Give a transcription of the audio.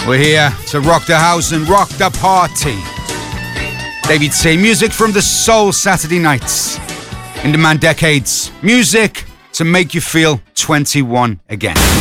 We're here to rock the house and rock the party. David C. Music from the Soul Saturday Nights. In demand decades. Music to make you feel 21 again.